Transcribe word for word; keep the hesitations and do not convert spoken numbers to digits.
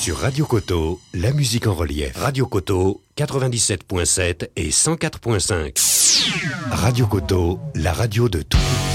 Sur Radio Coteau, la musique en relief. Radio Coteau, quatre-vingt-dix-sept virgule sept et cent quatre virgule cinq. Radio Coteau, la radio de tout public.